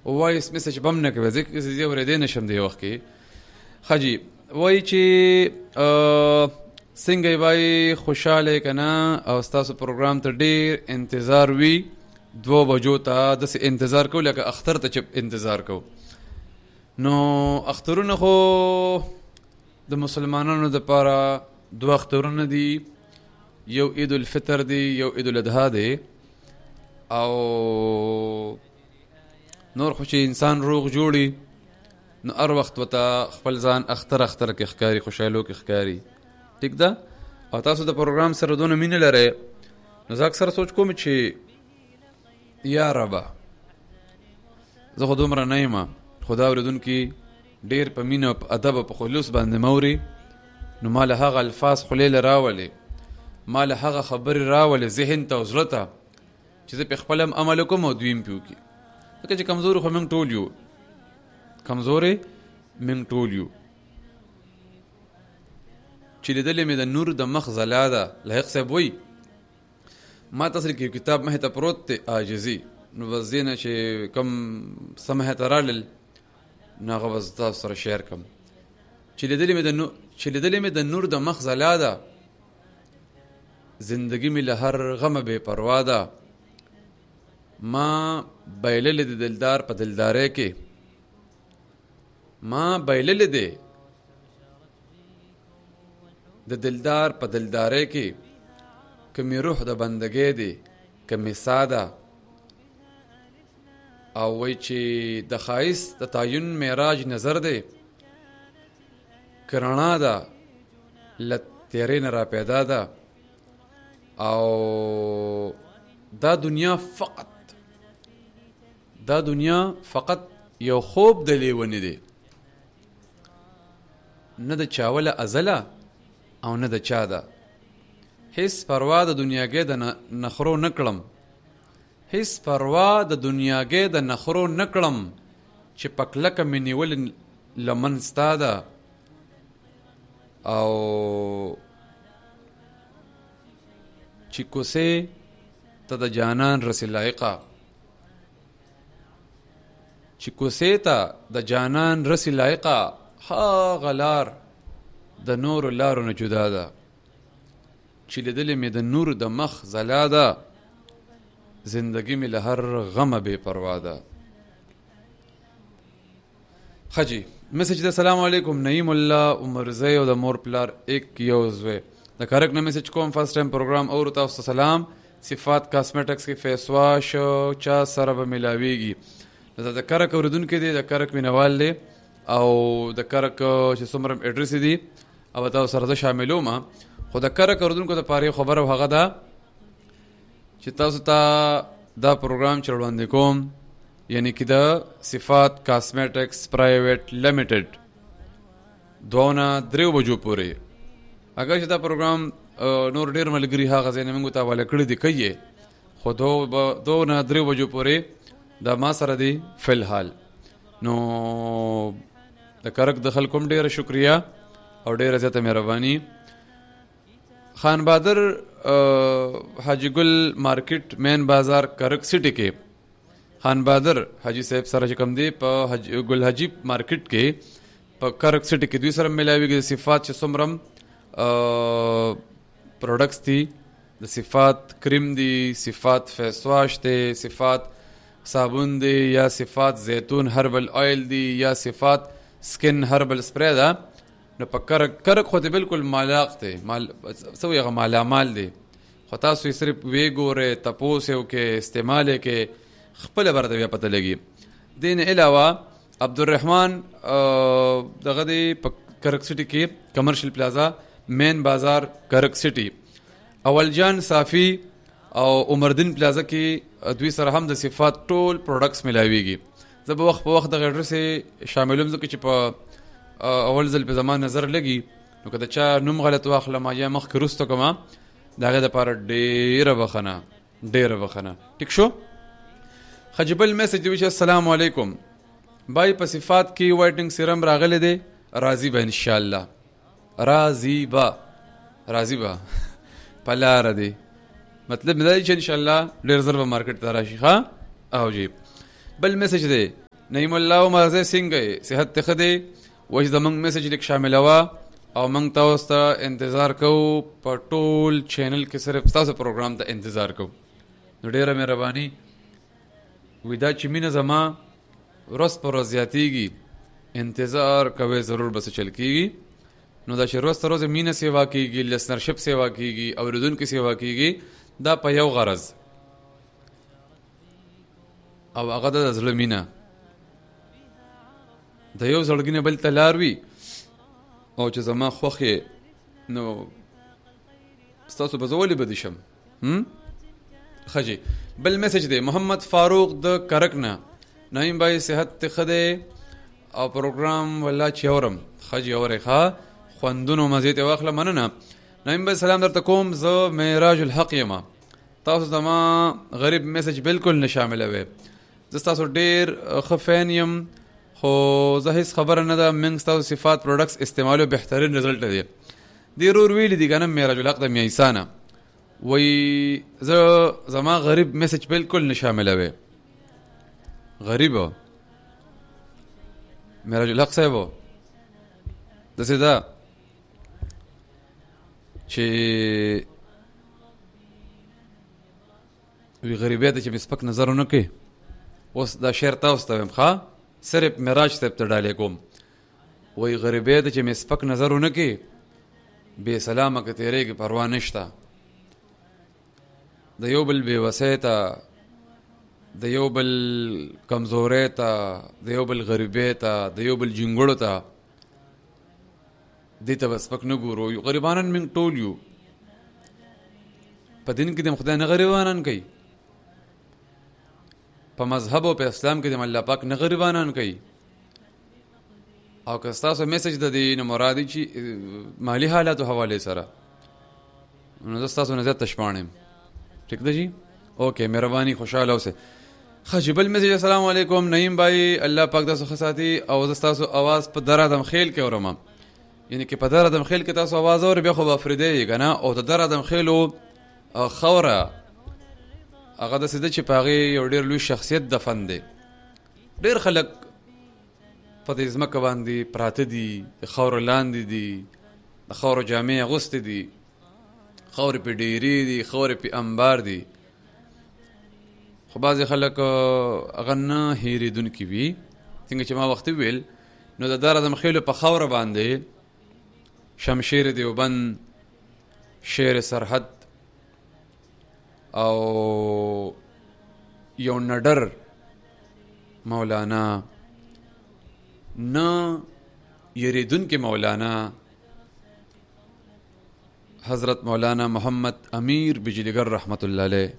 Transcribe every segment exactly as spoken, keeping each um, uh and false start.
وایس میسج بم نه کوي ځکه زه ورېدې نشم دی وخت کې. خجی وای چې څنګه وای خوشاله کنه او تاسو پروګرام ته ډیر انتظار وی دو بجو ته د انتظار کو لکه اختر ته چپ انتظار کو. نو اخترونه خو د مسلمانانو د پاره دوه اخترونه دي، یو عید الفطر دی یو عید الاضحی دی. او نور خو چې انسان روغ جوړي نو هر وخت وته خپل ځان اختر اختر کې ښکاری خوشحالو کې ښکاری. ٹھیک ده؟ او تاسو د پروګرام سره دونه مینه لرئ نو زه اکثر سوچ کوم چې یا ربا زه خو دومره نه یم، خدا اورېدونکي ډېر په مینه په ادب او په خلوص باندې موري، نو ما له هغه الفاظ خولې له راولې، ما له هغه خبرې راولې ذهن ته او زړه ته چې زه پې خپل هم عمل وکړم او دوی هم پې وکړي. ځکه چې کمزوري خو موږ ټول یو، کمزورې موږ ټول یو. چې لیدلې مې د نور د مخ ځلا ده، لایق صاحب وایي ما تاسو کې کتاب مخې ته پروت دی عاجزي، نو بس دې نه چې کوم څه مخې ته رالل نو هغه بس تاسو سره شیر کړم. چې لیدلې مې د نور چې لیدلې مې د نور د مخ ځلا ده، زندګي مې له هر غمه بې پروا ده. ما بایللې د دلدار په دلدارۍ کې، ما بایللې دی د دلدار په دلدارۍ کې، که مې روح د بندګۍ دی که مې ساده. او وای چې د ښایست د تعین معراج نظر دی، که رڼا ده له تیرې نه را پیدا ده. او دا دنیا فقط دا دنیا فقط یو خوب د لیونی دی، نه د چاوله ازله او نه د چا ده. هیڅ پروا د دنیاګۍ د نخرو نه کړم، هیڅ پروا د دنیاګۍ د نخرو نه کړم، چې په کلکه مې نیولې لمن ستا ده. او چې کوسې ته د جانان رسې لایقه، چې کوسې ته د جانان رسې لایقه، هغه لار د نورو لارو نه جدا ده. چې لیدلې مې د نور د مخ ځلا ده، زندګي مې له هر غمه بې پروا ده. خجی میسج ده سلام علیکم، نعیم الله عمرزی او د مور پلار ایک یو زوی د کارک نه میسج کوم. فرست ټایم پروګرام اور تاسو سلام. صفات کاسمیټکس کې فیس واش چا سره به ملاویږي؟ د کارک اوریدونکو دی، د کارک مینوال دی او د کارک چې څومره اډرس دی او تاسو سره شاملوم. خو د کارک اوریدونکو د پاره خبره هغه ده چې تاسو ته دا پروګرام چلوړاندې کوم، یعنی کې د صفات کاسمیټکس پرایویټ لیمیټډ دوونه دریو بجو پورې. اگر چې دا پروګرام نور ډیر ملګری هغه ځای نه موږ ته حواله کړی دی کوي، خو دو نه دریو بجو پورې دا ما سره دی فی الحال. نو د کرک د خلکو ډیره شکریا او ډیره زیاته مهرباني. خان بادر حاجی ګل مارکیټ مین بازار کرک سټی کې خان بادر حاجی صاحب سره چې کوم دی په حاجی ګل حاجی مارکیټ کې په کرک سټی کې دوی سره ملاویږي. صفات چې څومره پروډکټس دي، د صفات کریم دی، صفات فیس واش دی، صفات صابون دی، یا صفات زیتون هربل آئل دی، یا صفات سکن هربل سپری ده. نو په کرک کرک خو دی بالکل مالاق دی، مال سوی هغه مالامال دی. خو تاسو یې صرف وی ګورئ، تپوس یې وکړئ، استعمال یې کړئ، خپله به راته بیا پته لګي. دې نه علاوه عبدالرحمن دغه دی په کرک سټي کې کمرشل پلازا مین بازار کرک سټي، اول جان صافی او عمردین پلازا کې دوی سره هم د صفات ټول پروډکټس ملاویږي. زه به وخت په وخت دغه اډرس شاملوم، ځکه چې په اول ځل په زما نظر لګي نو که د چا نوم غلط واخلم یا مخکې وروسته کومه د هغې دپاره ډېره بخښنه ډېره بخښنه. ټیک شو. خجبل میسج دی چې السلام علیکم، بای په صفات کې وایټنګ سیرم راغلی دی، راضي به انشاءالله، راضي به راضي به په لاره دی. مطلب دا دی چې انشاءالله ډېر زر به مارکیټ ته راشي. ښه او جی بل میسج دی نعیم الله عمر زه څنګه صحت ته خدي وښ زمنګ میسج لیک شامل وا او موږ تاسو ته انتظار کوو په ټول چینل کې صرف تاسو پروګرام ته انتظار کوو نو ډیره مهرباني ودا چې مینه زما روز پر زیاتیږي انتظار کوي ضرور بس چل کیږي نو دا چې روز تر روز مینه سیوا کیږي لسنرشپ سیوا کیږي اوریدونکو سیوا کیږي دا په یو غرض او هغه د زړه مینه د یو زړګي بل تلار وي او چې زما خوخه نو ستاسو په زولې بد شم هم خجی بل میسج دی محمد فاروق د کرکنا نعیم بھائی صحت خده او پروګرام ولا چورم خجی اورې ښا خوندونو مزید واخله مننه نعیم بھائی سلام درته کوم زه معراج الحق یما تاسو زما غریب میسج بالکل نه شاملوي زه تاسو ډیر خفین یم خو زه هیڅ خبره نه ده من تاسو صفات پروډکټس استعمالو بهترین رزلټ دی دی رور ویل دي کنه معراج الحق د میسانه وی زه زما غریب میسج بالکل نه شاملوي غریب معراج الحق صاحب دسه دا چې وی غریبیت چې مسپک نظر نه کوي اوس دا شعر تاسو ته هم ښا صرف معراج صاحب ته ډالې کوم وی غریبیت چې مسپک نظر نه کوي بے سلامه که تیرې کې پروا نشته د یو بل بې وسۍ ته د یو بل کمزورۍ ته د یو بل غریبۍ ته د یو بل جنګړو ته دې ته به سپک نه ګورو یو غریبانان موږ ټول یو په دین کې د خدای نه غریبانان کوي په مذهب او په اسلام کې د الله پاک نه غریبانان کوي او که ستاسو میسج د دې نه مرادي چې مالی حالاتو حواله سره نو ستاسو نه زیات تشپانم ٹھیک ده جی اوکے مهرباني خوشاله اوسه خجبل میسج السلام علیکم نعیم بھائی الله پاک تاسو خصاتی او تاسو आवाज په درادم خیل کې اورم یعنی کې په درادم خیل کې تاسو आवाज اور به خو افریدي کنه او ته درادم خیلو خوره هغه د سده چې پاغي یو ډیر لوی شخصیت دفن دی ډیر خلک په دې ځمکه باندې پراته دي خور لاندې دي د خور جامع غوست دي خور په ډیری دي خور په انبار دي خو بعض خلک هغه نه هیریدونکي وي څنګه چې ما وخت ویل نو د درادم خیلو په خور باندې شمشیر دیوبند شیر سرحد او یو نډر مولانا نه یریدون کې مولانا حضرت مولانا محمد امیر بجلیگر رحمت الله علیه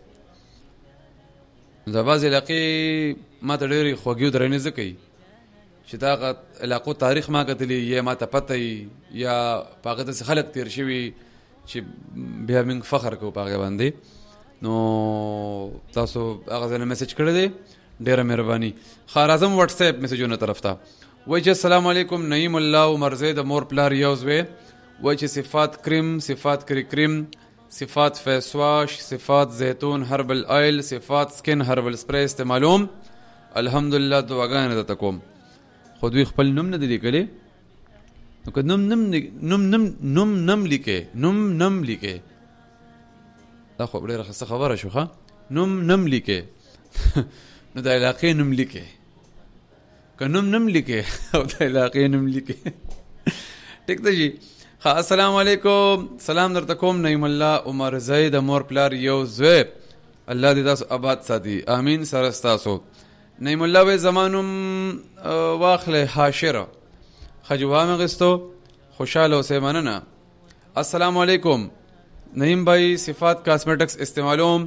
د باز علاقې ما ته ډېرې خوږې درنې زکې چې دا علاقو تاریخ ما کتلی یا ما ته پته یا پاغه ته خلک تیر شوي چې بیا موږ فخر کوو پاغه باندې نو تاسو هغه ځنه میسج کړی دی ډیره مهرباني خار اعظم واتس اپ میسجونه طرف ته وای چې السلام علیکم نعیم الله عمر زید مور پلار یوز وی وای چې صفات کریم صفات کری کریم صفات فیس واش صفات زیتون هربل آیل صفات سکن هربل سپری استعمالوم الحمدلله دعاګانې ته کوم خو دوی خپل نوم نه دی لیکلی نو که نوم نم نوم نم نوم نم لیکه نوم نم لیکه دا خو ډېره ښه خبره شو ښه نوم نم لیکه نو د علاقې نوم لیکه که نوم نم لیکه او د علاقې نوم لیکه ټیک ده جی ها السلام علیکم سلام درته کوم نعیم الله عمر زید مور پلار یو زوی الله دې تاسو آباد ساتي امین سره تاسو نعیم الله به زمانم واخله حاشره خجوام غستو خوشاله اوسه مننه السلام علیکم نعیم بھائی صفات کاسمیٹکس استعمالوم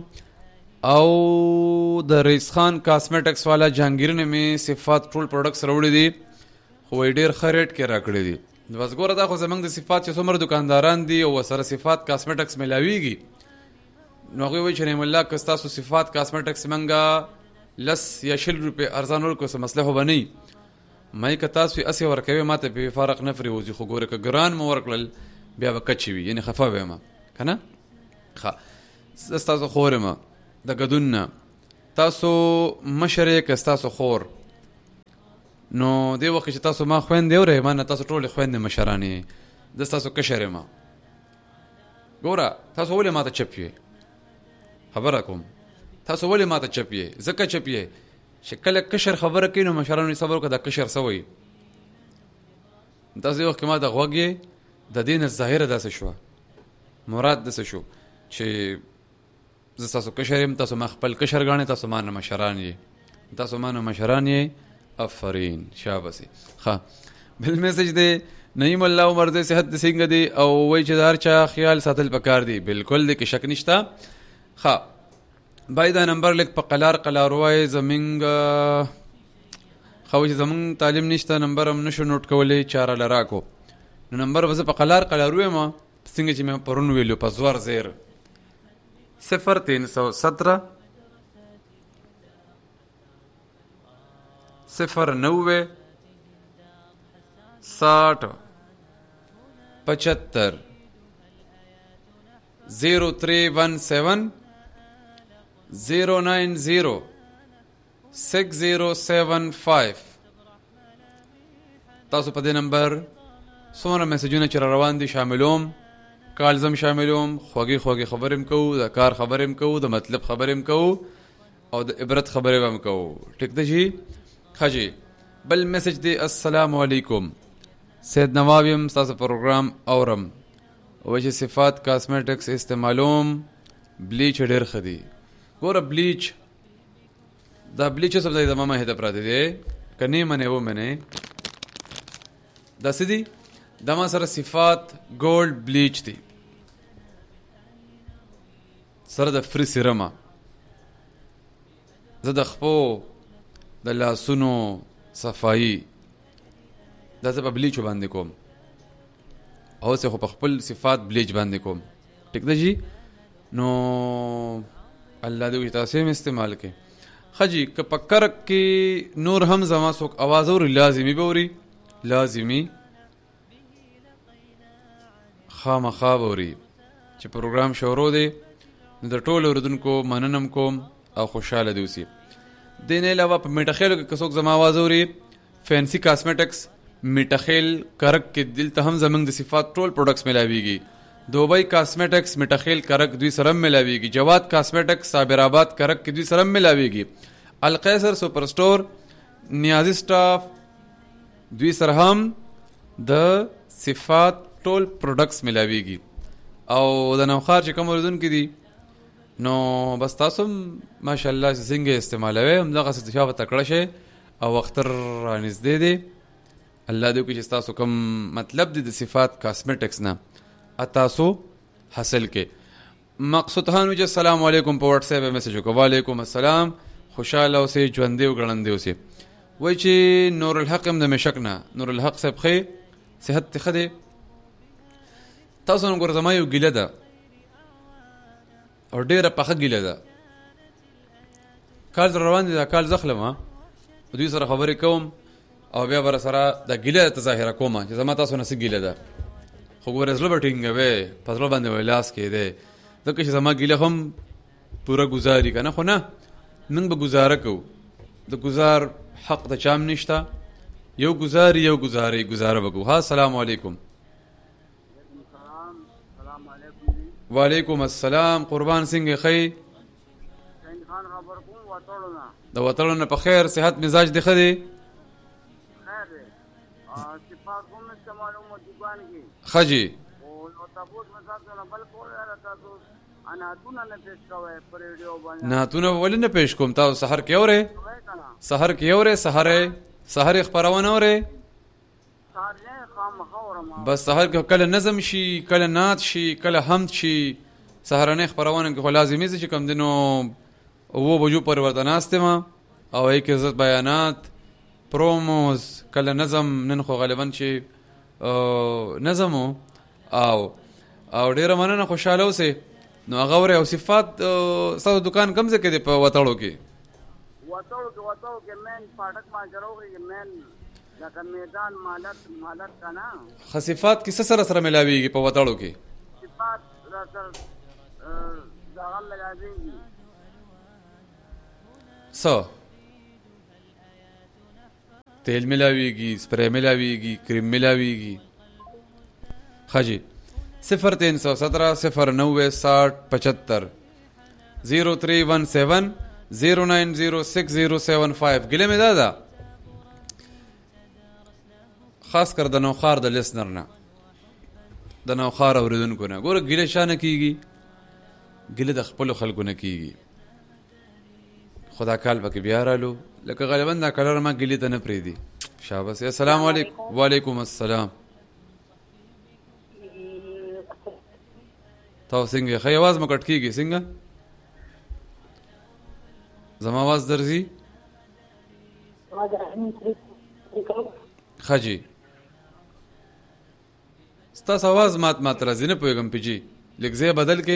او د رئیس خان کاسمیٹکس والا جهانگیر میں صفات ټول پروډکټس راوړي دي خو ډیر خریټ کې راکړي دي بس ګوره دا خو زمنګ د صفات چې څومره دکانداران دي او سره صفات کاسمیټکس ملاويږي نو هغه وی چې نعیم الله کستا سو صفات کاسمیټکس منګه لس یا شل روپے ارزان ورکو څه مسله هو بني مې کتا سو اسی ورکوي ماته په فرق نه فري وځي خو ګوره ک ګران مو ورکل بیا وکچوي یعنی خفا به ما کنه ښه تاسو خورمه د غدون تاسو مشرک تاسو خور نو دی وخت چې تاسو ما خويندې اورئ ما نه تاسو ټولې خويندې مشران یې زه ستاسو کشر یم. ګوره تاسو ولې ما ته چپ یې خبره کوم تاسو ولې ما ته چپ یې ځکه چپ یې چې کله کشر خبره کوي نو مشرانو یې صبر وکړه دا کشر څه وایي. داسې وخت کې ما ته غوږ یې د دې نه ظاهره داسې شوه مراد داسې شو چې زه ستاسو کشر یم تاسو ما خپل کشر ګاڼې تاسو ما نه مشران یې تاسو ما نه مشران یې افرین شابسي. ښه بل میسج دی نعیم الله عمر دې صحت دې څنګه دی او وایي چې د هر چا خیال ساتل پکار دی. بالکل دی کې شک نشته. ښه بای دا نمبر لیک په قلار قلار وای زمونږ خو چې زمونږ تعلیم نشته نمبر هم نشو نوٹ کولی چاره لراکو نو نمبر به زه په قلار قلار وایم څنګه چې مې پرون ویلو په زور زیر صفر تین سو سترہ صفر نوے ساٹھ پچہتر زیرو تھری ون سیون زیرو نائن زیرو سکس زیرو سیون فائیو. تاسو په دې نمبر څومره میسجونه چې روان دي شاملوم کالزم شاملوم خوږې خوږې خبرې هم کوو د کار خبرې هم کوو د مطلب خبرې هم کوو او د عبرت خبرې هم کوو. ټیک ده جی ښه جی. بل میسج دی السلام علیکم سید نواب یم ستاسو پروګرام اورم وایي چې صفات کاسمیټکس استعمالوم بلیچ ډېر ښه دي. ګوره بلیچ دا بلیچ سب د ماما هدا پراته دی کني منه و منه دا سدي د ما سره صفات ګولډ بلیچ دي سره د فری سیرما زه د خپو د لاسونو صفائی دا زه په بلیچ باندې کوم او څه خو په خپل صفات بلیچ باندې کوم. ټیک ده جی. نو الله دې تاسو هم استعمال کړئ. خجی که پکرک کی نور هم زما سوک आवाज اور لازمی بوري لازمی خامخا بوري چې پروګرام شروع دی نو د ټولو اوردونکو مننم کوم او خوشاله دی اوسئ. دین علاوه په میټاخیل کې څوک زما आवाज اوري فینسی کاسمیټکس میټاخیل کرک کې دلته هم زمنګ د صفات ټول پروډکټس ملاويږي. دوبئی کاسمیټکس میټاخیل کرک دوی سره ملاويږي. جواد کاسمیټکس صابر آباد کرک کې دوی سره ملاويږي. القیصر سپر سٹور نیازی سٹاف دوی سره هم د صفات ټول پروډکټس ملاويږي. او د نوخار چې کوم اوردونکو دي نو بس تاسو ماشاءالله څنګه استعمالوي هم دغه څه تکړه شي او وختر نږدې دي. الله دې کوي چې تاسو کوم مطلب دي د صفات کاسمیټکس نه اتاسو حاصل کې. مقصود هانو چې السلام علیکم په واتس اپ میسج وکړه. وعلیکم السلام خوشاله اوسې ژوندې او ګړندې اوسې. وایي چې نور الحق هم د مشک نه نور الحق صاحب خې صحت ته خدي تاسو نن ګور زما یو ګیله ده او ډیره پخه ګیله ده. کال روان دي دا کال زخلم ها دوی سره خبرې کوم او بیا بر سره د ګیله تظاهره کوم چې زما تاسو نه ګیله ده خو ګور زلو بټینګ وې پزلو باندې ولاس کې ده ځکه چې زما ګیله هم پورا گزاري کنه خو نه نن به گزاره کو د گزار حق د چام نشتا یو گزاري یو گزاري گزاره وکړو. ها السلام علیکم. وعلیکم السلام قربان څنګه خې خان خبر کوم وټړو د وټړو نه په خیر صحت مزاج دی خدي خیر دی صفات کوم استعمالو مو دکان کې خجی او نو تاسو مثلا نه بل کول را تاسو انا تونه نه پېښ کوي پر ویډیو باندې نه تونه ولې نه پېښ کوم تاسو سحر کې اورې سحر کې اورې سحر سحر خبرونه اورې بس سحر کې کله نظم شي کله نعت شي کله حمد شي سحرانه خبرونه کې لازمي چې کوم دینو وو بجو پرورتناسته ما او یک عزت بیانات پروموز کله نظم نن خو غالبا شي نظم او او ډیر مننه خوشاله اوسه. نو هغه ور او صفات ستاسو دکان کم ځای کې دی په وټړو کې وټړو کې وټړو کې مین پاټک ما جوړوږي مین لکه میدان مالک مالک کنا خصفات کې سره سره ملاويږي په وټړو کې صفات را سره دغه ملاويږي سو تیل ملاویږي، سپری ملاویږي، کریم ملاویږي. ښه جی صفر تین سو سترہ صفر نوے ساٹھ پچہتر زیرو تھری ون سیون زیرو نائن زیرو سکس زیرو سیون فائیو. ګیله مې دا ده خاص کر د نوخار د لیسنر نه، د نوخار اورېدونکو نه. ګوره ګیله شا نه کېږي، ګیله د خپلو خلکو نه کېږي. خدا کال پکې بیا رالو لکه غالبا دا کلر ما ګیلې ته نه پرېږدي. شاباس. السلام علیکم. وعلیکم السلام. تاسو څنګه ښه اواز مو کټ کېږي؟ څنګه زما اواز درځي؟ ښه جي ستاسو اواز مات مات راځي، نه پوهېږم پې جي لږ ځای بدل کې.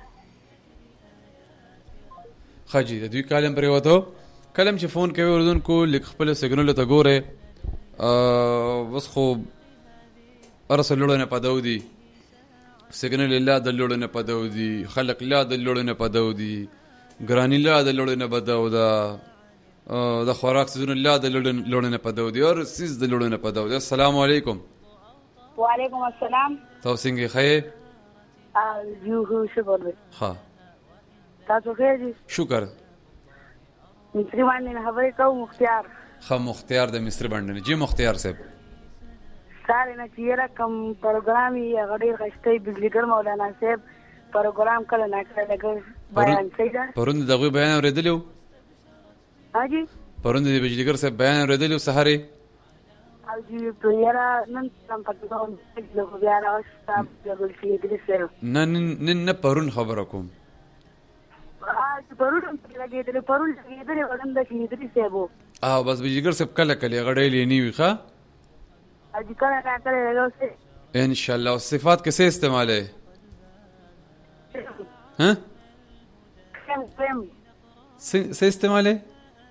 ښه جي د دوی کالم پرېوتو. کله چې فون کوي اردونکو لږ خپلو سیګنلو ته ګورئ. اوس خو هر څه لوړو نه پدو دي، سیګنل لا د لوړو نه پدو دي، خلک لا د لوړو نه پدو دي، ګراني لا د لوړو نه پدو ده، د خوراک څیزونه لا د لوړو نه پدو دي، هر څیز د لوړو نه پدو دي. السلام علیکم. وعلیکم السلام. تاسو څنګه ښه یې؟ یو ښه شکر دی. ښه تاسو ښه یې؟ شکر. مصري باندې نه خبرې کوو مختیار. ښه مختیار د مصري باندې نه. جی مختیار صاحب سارے نه چې یاره کوم پروګرام یې هغه ډېر ښایسته یي. بجلیګر مولانا صاحب پروګرام کله نا کله لږ بیان صحیح ده. پرون د هغوی بیان اورېدلی و؟ حاجي پرون د بجلیګر صاحب بیان اورېدلی و سهار یې؟ او جي په یاره نن هم پکې کوم بیا هغه ستا ګلفي ادریس صاحب نه نن نه پرون خبره کوم. پرون هم پکې لګېدلی، پرون لګېدلی و نن داسې ادریس صاحب و. او بس بجلیګر صاحب کله کله هغه ډېلې نه وي. ښه حاجي کله نا کله لګوسې انشاءاللہ. صفات کیسے استعمال ہے؟ ہاں کریم کریم سے استعمال ہے؟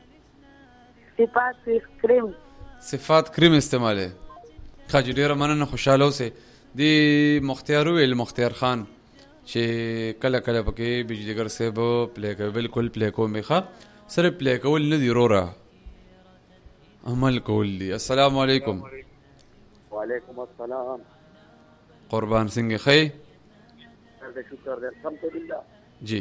صفات کریم صفات کریم استعمال ہے. ښه جي ډېره مننه خوشحاله اوسئ. دې مختیار وویل مختیار خان چې کله کله پکې بجلیګر صاحب پلی کوي. بلکل پلی کوم یې. ښه صرف پلی کول نه دي وروره، عمل کول دي. السلام علیکم. وعلیکم السلام. قربان څنګه ښه یې؟ شکر دی الحمدلله. جی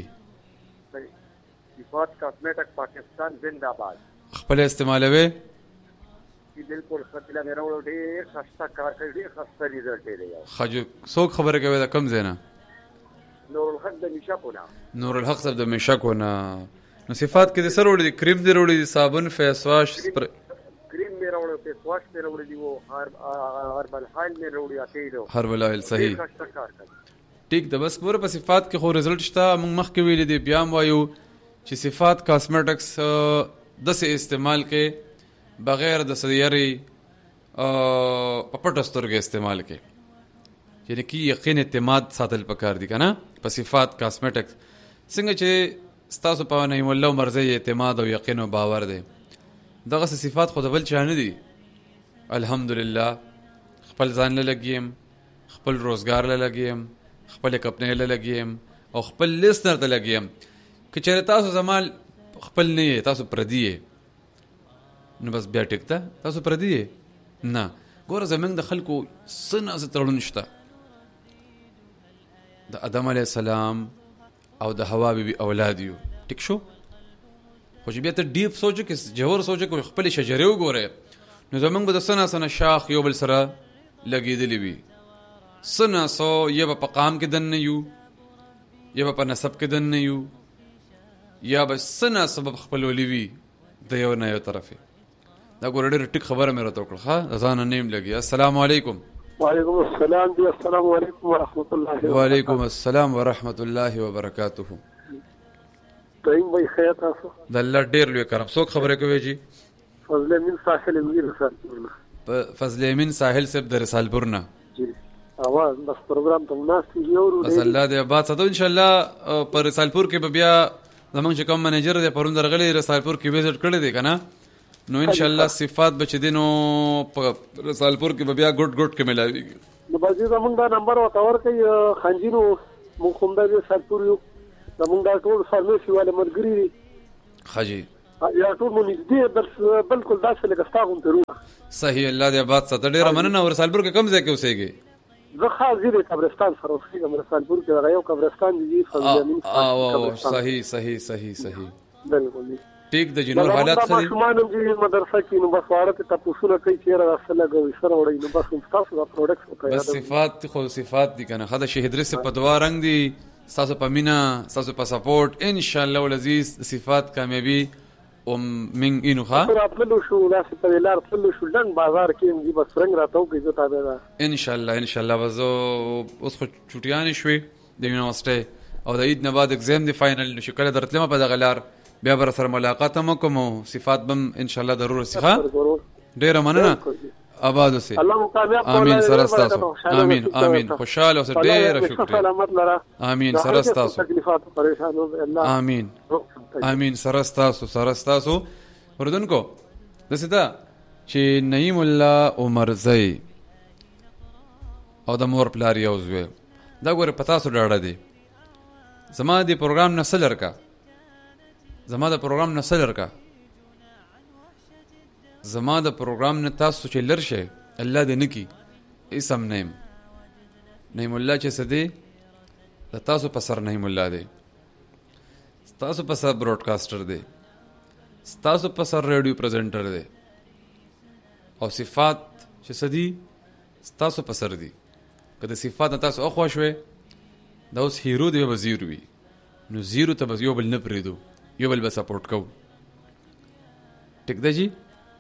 صفات کاسمیټک پاکستان زنده باد. خپل استعمالوي؟ بالکل خپل مې راوړو، ډېر خسته کار کوي، ډېر خسته ریزلټ دی. ښه جو څوک خبره کوي د کوم ځای نه؟ نور الحق د مشکو نه. نور الحق صاحب د مشکو نه. نو صفات کې د سر وړي دي، کریم دې وړي دي، صابون، فیس واش، کریم مې راوړو، فیس واش مې راوړي دي، او هربل هایل مې راوړي اکیلو. هربل هایل صحیح خسته کار کوي. ټیک ده. بس ګوره په صفات کې خو رزلټ شته. موږ مخکې ویلي دي، بیا هم وایو چې صفات کاسمیټکس داسې استعمال کې بغیر د سیارې په پټه سترګې استعمال کې، یعنی کې یقین اعتماد ساتل پکار دي که نه په صفات کاسمیټکس. څنګه چې ستاسو په نعیم الله مرضی اعتماد او یقین او باور دی، دغسې صفات خو د بل چا نه دي. الحمدلله خپل ځان له لګیم، خپل روزګار له لګیم، خپل کپنې له لګیم، او خپل لیسنر ته لګیم. که چېرې تاسو زما خپل نه یې، تاسو پردي یې، نو بس بیا ټیک ده، تاسو پردي یې نه. ګوره زموږ د خلکو څه نه څه تړون شته. د آدم علیه السلام او د حوا بیبي اولاد یو، ټیک شو. خو چې بیا ته ډیپ سوچو کې، جوور سوچو کې، خپلې شجرې وګورې، نو زموږ به د څه نه څه نه شاخ یو بل سره لګېدلي وي. څه نه څه یا به په قام کې دننه یو، یا به په نسب کې دننه یو، یا به څه نه څه به خپلولي وي د یو نه یو طرفې. دا ګوره ډېره ټیک خبره مې راته وکړه. ښه د ځانه نه یم لګي. السلام علیکم. وعلیکم السلام. جی السلام علیکم ورحمۃ اللہ. وعلیکم السلام ورحمۃ اللہ وبرکاتہ. طيب بھائی خیر تاسو؟ د الله ډېر لوی کرم. څوک خبرې کوي جی؟ فضل امین ساحل امیر رسالپور. فضل امین ساحل صاحب د رسالپور نه. جی اواز بس پروګرام ته ناست یو. بس الله دې آباد ساتو. ان شاء الله په رسالپور کې به بیا زمونږ چې کوم منیجر دی پرون درغلی رسالپور کې وزټ کړی دی که نه، نو ان شاء الله صفات به چې دی نو په رسالپور کې به بیا ګوټ ګوټ کې ملاویږي. نو بس دې زمونږ دا نمبر ورته ورکوي خنجي. نو موږ هم دا رسالپور یو، زمونږ دا ټول فارمیسي والے ملګري دي. ښه جي یا ټول مو نږدې بل بالکل داسې لکه ستا غوندې وروڼه. صحیح، الله دې آباد ساته. ډېره مننه. ورسالپور کې کوم ځای کې اوسېږي؟ زه خاص ځای د قبرستان سره اوسېږم. رسالپور کې هغه یو قبرستان دی فضل. صحیح صحیح صحیح صحیح بالکل ټیک. د جنور حالات ښه دي؟ ماشومان هم چې مدرسه کې نو بس واړه ته تپوسونه کوي چېرې راسته لګوي سره وړئ نو بس ستاسو دا پروډکټس وکړئ. بس صفات خو صفات دي که نه. ښه د شهید رس په دعا رنګ دي، ستاسو په مینه، ستاسو په سپورټ، انشاءالله والعزیز صفات کامیابي او من اینو ښه راتللو شو. داسې په لار تللو شو لنډ بازار کې دي بس رنګ راته وکړي زه تابعدار. انشاءالله انشاءالله. به زه اوس خو چوټیانې شوې د یونیورسټۍ او د عید نه بعد اګزام دی فاینل، نو چې کله درتلمه په دغه لار بیا به سره ملاقات هم وکړم او صفات به هم انشاءالله ضرور شي. ښه ډېره مننه. آباد اوسئ. امین. سره ستاسو. امین امین. خوشحاله اوسئ. ډېره شکریه. امین. سره ستاسو. امین امین. سره ستاسو سره ستاسو. اردوونکو داسې ده چې نعیم الله عمرزی او د مور پلار یو زوی دا ګوره په تاسو ډاډه دی. زما د پروګرام نه څه لرکه زما د پروګرام نه څه لرکه زما د پروګرام نه تاسو چې لر شئ الله دې نه کي. اسم نیم نعیم الله چې څه دی د تاسو په سر نعیم الله دی، ستاسو په سر براډکاسټر دی، ستاسو په سر ریډیو پریزنټر دی، او صفات چې څه دي ستاسو په سر دي. که د صفات نه تاسو اخوا شوئ دا اوس هیرو دی به زیرو وي، نو زیرو ته به یو بل نه پرېږدو، یو بل به سپورټ کوو. ټیک ده جی؟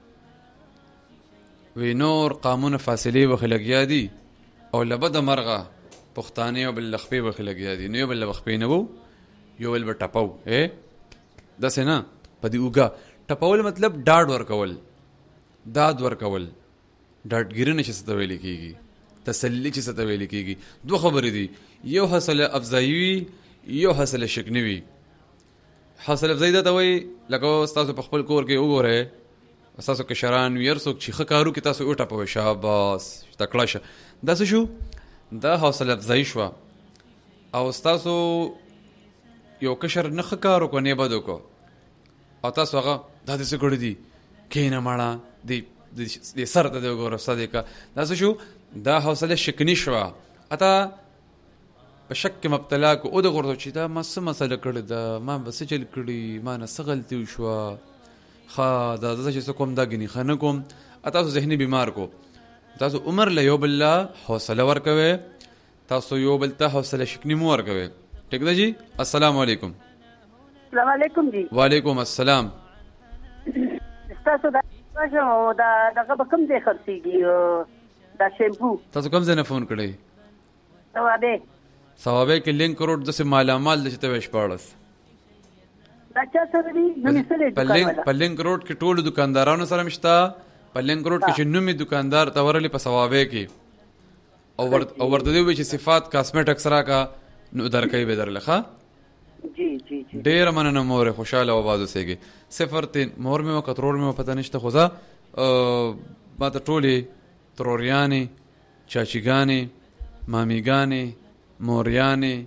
وی نور قامونه فاصلې به خلګیا دي او له بده مرغه پښتانه یو بل لخپې به خلګیا دي، نو یو بل لخپې نه وو یو بل به ټپو. ای داسې نه په دې اوږه ټپول مطلب ډاډ ورکول، داد ورکول. ډاډګیري نه چې څه ته ویلې کېږي، تسلي چې څه ته ویلې کېږي. دوه خبرې دي، یو حوصله افزایي وي، یو حوصله شکني وي. حوصله افزایي دا ته وایي لکه ستاسو په خپل کور کې وګورئ ستاسو کشران وي، هر څوک چې ښه کار وکړي تاسو وټپوئ شاباس تکړه شه. دا څه شو؟ دا حوصله افزایي شوه. او ستاسو یو کشر نه ښه کار وکړو نه یې بد وکړو او تاسو هغه دا دې څه کړي دي کښېنه ماړه دې سر ته دې وګوره استاد یې که. دا څه شو؟ دا حوصله شکني شوه. اته په شک کې مبتلا کو او د غوړدو چې دا ما څه مسله کړې ده، ما به څه چل کړي، ما نه څه غلطي وشوه، ښه دا زه چې څه کوم دا ګنې ښه نه کوم. تاسو ذهني بیمار کو. تاسو عمر له یو بل له حوصله ورکوئ، تاسو یو بل ته حوصله شکني مو ورکوئ. ٹھیک ده جی؟ السلام علیکم. السلام علیکم جی. وعلیکم السلام. تاسو دا دا دغه به کوم ځای خرڅېږي دا شیمپو؟ تاسو کوم ځای نه فون کړی؟ ثوابې. ثوابې کې لینک روډ داسې مالامال ده چې ته وایې شپاړس. دا چا سره دي؟ نومې څه دی دکان والا؟ په لینک روډ کې ټولو دکاندارانو سره مشته. په لینک روډ کې چې نومې دکاندار ته ورغلې په ثوابې کې او ورته دې ووایي چې صفات کاسمیټکس راکړه نو درکوي به درله. ښه جی جی جی. ډېره مننه مورې، خوشحاله او آباد اوسېږي. صفر تین مور مې وه که ترور مې وه پته نشته، خو زه ما ته ټولې تروریانې، چاچیګانې، مامیګانې، موریانې،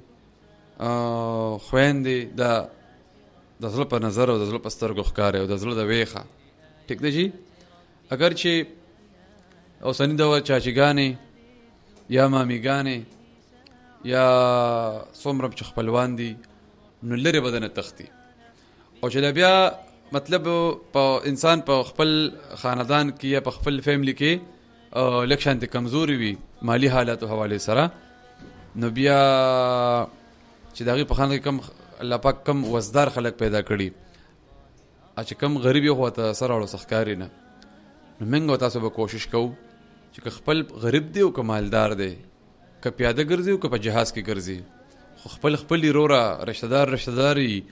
خویندې د د زړه په نظر او د زړه په سترګو ښکاري او د زړه د ویښه. ټیک ده جی؟ اگر چې اوسني دور چاچیګانې یا مامیګانې یا څومره چې خپلوان دي نو لرې به دنه تښتي، او چې بیا مطلب په انسان په خپل خاندان کې یا په خپل فیملی کې لږ شانتې کمزوري وي مالی حالاتو حوالې سره، نو بیا چې د هغې په خاندان کې کم الله پاک کم وزدار خلک پیدا کړي چې کم غریب یې خو ته سر اړو سخکاري نه، نو موږ تاسو به کوشش کوو چې که خپل غریب دی او که مالدار دی، که پیاده ګرځي او که په جهاز کې ګرځي، خو خپل خپل وروره رشته دار رشته داري